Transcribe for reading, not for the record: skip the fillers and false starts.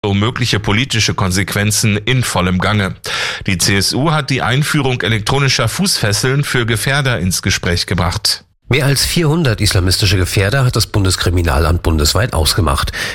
mögliche politische Konsequenzen in vollem Gange. Die CSU hat die Einführung elektronischer Fußfesseln für Gefährder ins Gespräch gebracht. Mehr als 400 islamistische Gefährder hat das Bundeskriminalamt bundesweit ausgemacht.